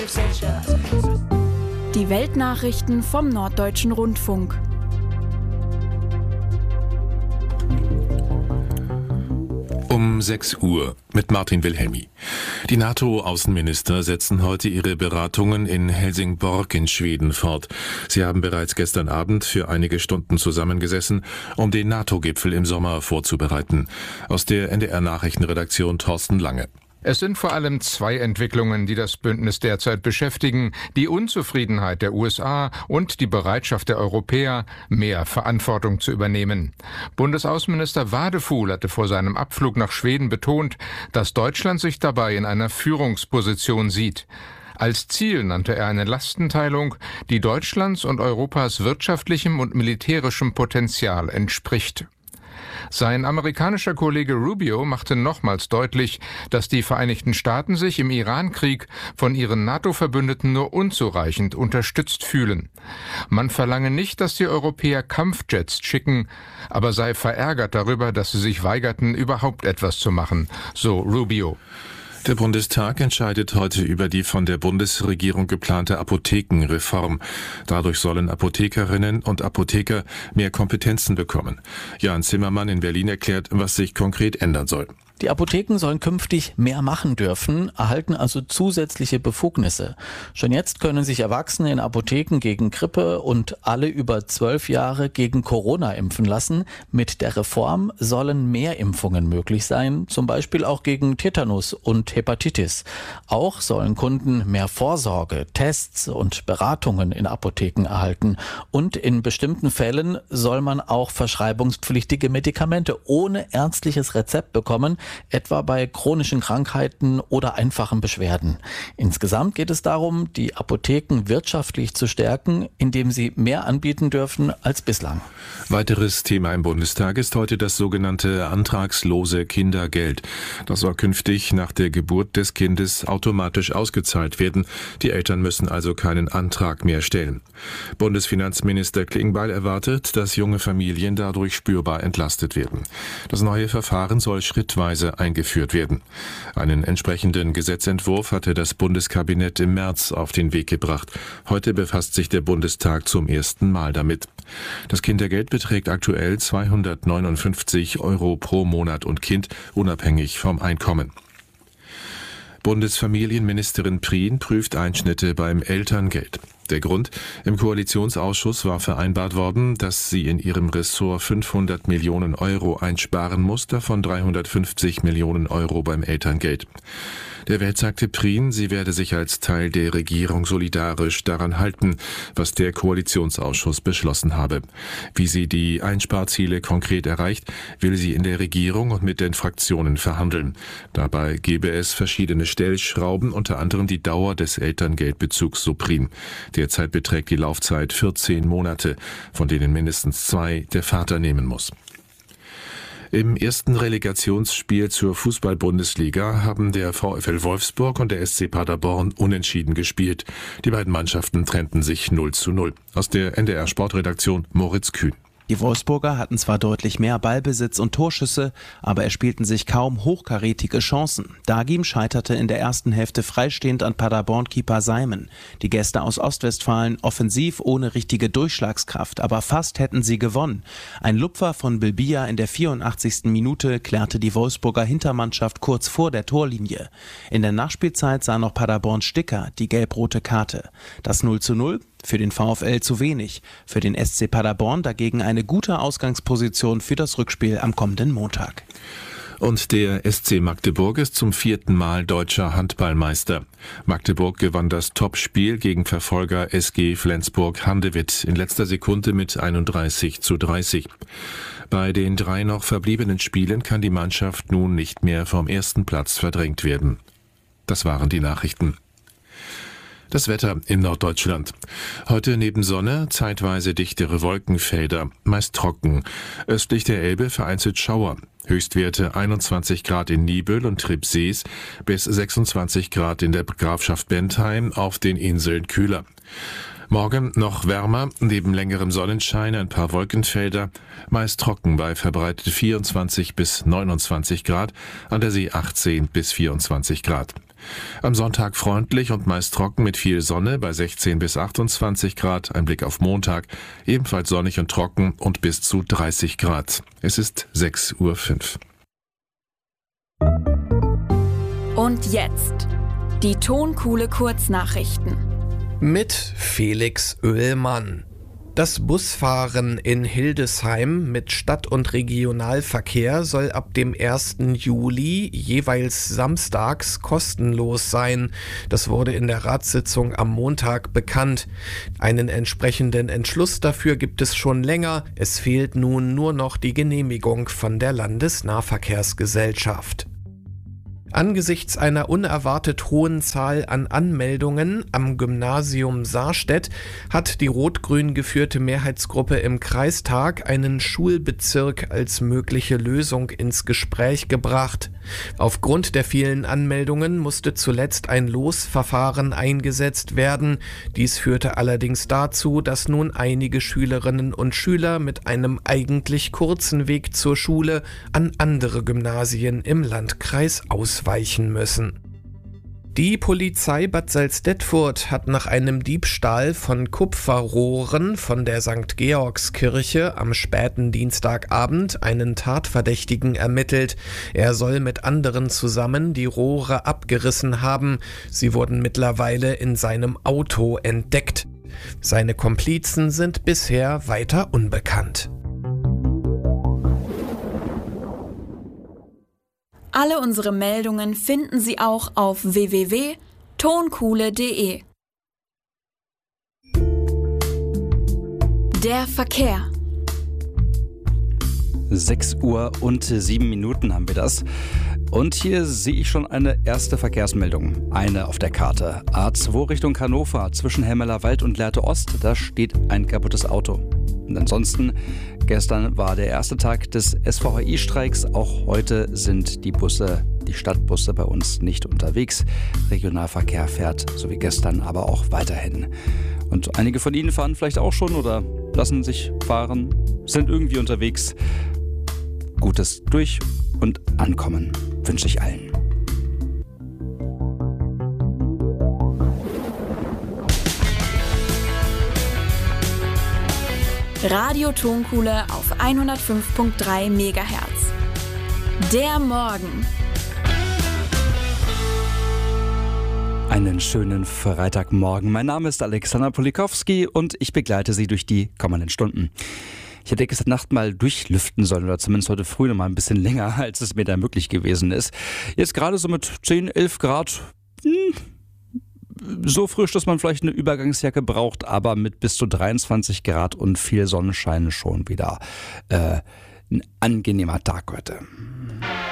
Die Weltnachrichten vom Norddeutschen Rundfunk. Um 6 Uhr mit Martin Wilhelmi. Die NATO-Außenminister setzen heute ihre Beratungen in Helsingborg in Schweden fort. Sie haben bereits gestern Abend für einige Stunden zusammengesessen, um den NATO-Gipfel im Sommer vorzubereiten. Aus der NDR-Nachrichtenredaktion Thorsten Lange. Es sind vor allem zwei Entwicklungen, die das Bündnis derzeit beschäftigen: die Unzufriedenheit der USA und die Bereitschaft der Europäer, mehr Verantwortung zu übernehmen. Bundesaußenminister Wadefuhl hatte vor seinem Abflug nach Schweden betont, dass Deutschland sich dabei in einer Führungsposition sieht. Als Ziel nannte er eine Lastenteilung, die Deutschlands und Europas wirtschaftlichem und militärischem Potenzial entspricht. Sein amerikanischer Kollege Rubio machte nochmals deutlich, dass die Vereinigten Staaten sich im Iran-Krieg von ihren NATO-Verbündeten nur unzureichend unterstützt fühlen. Man verlange nicht, dass die Europäer Kampfjets schicken, aber sei verärgert darüber, dass sie sich weigerten, überhaupt etwas zu machen, so Rubio. Der Bundestag entscheidet heute über die von der Bundesregierung geplante Apothekenreform. Dadurch sollen Apothekerinnen und Apotheker mehr Kompetenzen bekommen. Jan Zimmermann in Berlin erklärt, was sich konkret ändern soll. Die Apotheken sollen künftig mehr machen dürfen, erhalten also zusätzliche Befugnisse. Schon jetzt können sich Erwachsene in Apotheken gegen Grippe und alle über 12 Jahre gegen Corona impfen lassen. Mit der Reform sollen mehr Impfungen möglich sein, zum Beispiel auch gegen Tetanus und Hepatitis. Auch sollen Kunden mehr Vorsorge, Tests und Beratungen in Apotheken erhalten. Und in bestimmten Fällen soll man auch verschreibungspflichtige Medikamente ohne ärztliches Rezept bekommen, etwa bei chronischen Krankheiten oder einfachen Beschwerden. Insgesamt geht es darum, die Apotheken wirtschaftlich zu stärken, indem sie mehr anbieten dürfen als bislang. Weiteres Thema im Bundestag ist heute das sogenannte antragslose Kindergeld. Das soll künftig nach der Geburt des Kindes automatisch ausgezahlt werden. Die Eltern müssen also keinen Antrag mehr stellen. Bundesfinanzminister Klingbeil erwartet, dass junge Familien dadurch spürbar entlastet werden. Das neue Verfahren soll schrittweise eingeführt werden. Einen entsprechenden Gesetzentwurf hatte das Bundeskabinett im März auf den Weg gebracht. Heute befasst sich der Bundestag zum ersten Mal damit. Das Kindergeld beträgt aktuell 259 € pro Monat und Kind, unabhängig vom Einkommen. Bundesfamilienministerin Prien prüft Einschnitte beim Elterngeld. Der Grund: im Koalitionsausschuss war vereinbart worden, dass sie in ihrem Ressort 500 Millionen € einsparen muss, davon 350 Millionen € beim Elterngeld. Der Welt sagte Prien, sie werde sich als Teil der Regierung solidarisch daran halten, was der Koalitionsausschuss beschlossen habe. Wie sie die Einsparziele konkret erreicht, will sie in der Regierung und mit den Fraktionen verhandeln. Dabei gebe es verschiedene Stellschrauben, unter anderem die Dauer des Elterngeldbezugs, so Prien. Derzeit beträgt die Laufzeit 14 Monate, von denen mindestens 2 der Vater nehmen muss. Im ersten Relegationsspiel zur Fußball-Bundesliga haben der VfL Wolfsburg und der SC Paderborn unentschieden gespielt. Die beiden Mannschaften trennten sich 0:0. Aus der NDR-Sportredaktion Moritz Kühn. Die Wolfsburger hatten zwar deutlich mehr Ballbesitz und Torschüsse, aber erspielten sich kaum hochkarätige Chancen. Dagim scheiterte in der ersten Hälfte freistehend an Paderborn-Keeper Simon. Die Gäste aus Ostwestfalen offensiv ohne richtige Durchschlagskraft, aber fast hätten sie gewonnen. Ein Lupfer von Bilbia in der 84. Minute klärte die Wolfsburger Hintermannschaft kurz vor der Torlinie. In der Nachspielzeit sah noch Paderborn Sticker die gelb-rote Karte. Das 0:0 für den VfL zu wenig. Für den SC Paderborn dagegen eine gute Ausgangsposition für das Rückspiel am kommenden Montag. Und der SC Magdeburg ist zum 4. Mal deutscher Handballmeister. Magdeburg gewann das Topspiel gegen Verfolger SG Flensburg-Handewitt in letzter Sekunde mit 31:30. Bei den 3 noch verbliebenen Spielen kann die Mannschaft nun nicht mehr vom ersten Platz verdrängt werden. Das waren die Nachrichten. Das Wetter in Norddeutschland. Heute neben Sonne zeitweise dichtere Wolkenfelder, meist trocken. Östlich der Elbe vereinzelt Schauer. Höchstwerte 21 Grad in Niebüll und Tribsees bis 26 Grad in der Grafschaft Bentheim, auf den Inseln kühler. Morgen noch wärmer, neben längerem Sonnenschein ein paar Wolkenfelder, meist trocken bei verbreitet 24 bis 29 Grad, an der See 18 bis 24 Grad. Am Sonntag freundlich und meist trocken mit viel Sonne bei 16 bis 28 Grad. Ein Blick auf Montag, ebenfalls sonnig und trocken und bis zu 30 Grad. Es ist 6:05 Uhr. Und jetzt die Tonkuhle Kurznachrichten. Mit Felix Oehlmann. Das Busfahren in Hildesheim mit Stadt- und Regionalverkehr soll ab dem 1. Juli jeweils samstags kostenlos sein. Das wurde in der Ratssitzung am Montag bekannt. Einen entsprechenden Entschluss dafür gibt es schon länger. Es fehlt nun nur noch die Genehmigung von der Landesnahverkehrsgesellschaft. Angesichts einer unerwartet hohen Zahl an Anmeldungen am Gymnasium Saarstedt hat die rot-grün geführte Mehrheitsgruppe im Kreistag einen Schulbezirk als mögliche Lösung ins Gespräch gebracht. Aufgrund der vielen Anmeldungen musste zuletzt ein Losverfahren eingesetzt werden. Dies führte allerdings dazu, dass nun einige Schülerinnen und Schüler mit einem eigentlich kurzen Weg zur Schule an andere Gymnasien im Landkreis ausweichen müssen. Die Polizei Bad Salzdetfurt hat nach einem Diebstahl von Kupferrohren von der St. Georgskirche am späten Dienstagabend einen Tatverdächtigen ermittelt. Er soll mit anderen zusammen die Rohre abgerissen haben. Sie wurden mittlerweile in seinem Auto entdeckt. Seine Komplizen sind bisher weiter unbekannt. Alle unsere Meldungen finden Sie auch auf www.tonkuhle.de. Der Verkehr. 6:07 haben wir das. Und hier sehe ich schon eine erste Verkehrsmeldung. Eine auf der Karte. A2 Richtung Hannover zwischen Helmerlerwald und Lehrte Ost. Da steht ein kaputtes Auto. Und ansonsten, gestern war der erste Tag des SVHI-Streiks. Auch heute sind die Stadtbusse bei uns nicht unterwegs. Regionalverkehr fährt, so wie gestern, aber auch weiterhin. Und einige von Ihnen fahren vielleicht auch schon oder lassen sich fahren, sind irgendwie unterwegs. Gutes Durch- und Ankommen wünsche ich allen. Radio Tonkuhle auf 105.3 MHz. Der Morgen. Einen schönen Freitagmorgen. Mein Name ist Alexander Polikowski und ich begleite Sie durch die kommenden Stunden. Ich hätte gestern Nacht mal durchlüften sollen oder zumindest heute früh noch mal ein bisschen länger, als es mir da möglich gewesen ist. Jetzt gerade so mit 10, 11 Grad, so frisch, dass man vielleicht eine Übergangsjacke braucht, aber mit bis zu 23 Grad und viel Sonnenschein schon wieder ein angenehmer Tag heute.